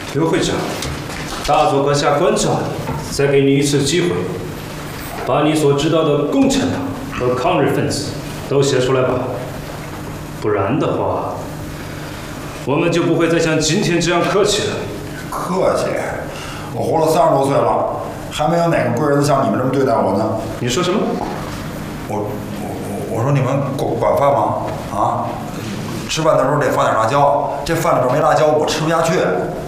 刘会长，大佐阁下关照你，再给你一次机会，把你所知道的共产党和抗日分子都写出来吧。不然的话，我们就不会再像今天这样客气了。 客气？我活了30多岁了，还没有哪个贵人像你们这么对待我呢。 你说什么？ 我说你们管饭吗？啊？吃饭的时候得放点辣椒，这饭里边没辣椒我吃不下去。